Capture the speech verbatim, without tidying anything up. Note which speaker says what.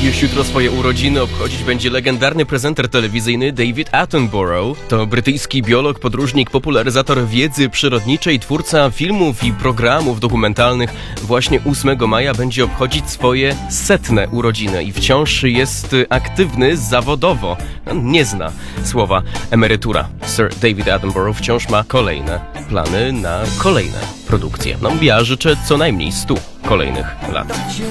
Speaker 1: Już jutro swoje urodziny obchodzić będzie legendarny prezenter telewizyjny David Attenborough. To brytyjski biolog, podróżnik, popularyzator wiedzy przyrodniczej, twórca filmów i programów dokumentalnych. Właśnie ósmego maja będzie obchodzić swoje setne urodziny i wciąż jest aktywny zawodowo. Nie zna słowa emerytura. Sir David Attenborough wciąż ma kolejne plany na kolejne produkcje. No, ja życzę co najmniej stu kolejnych lat.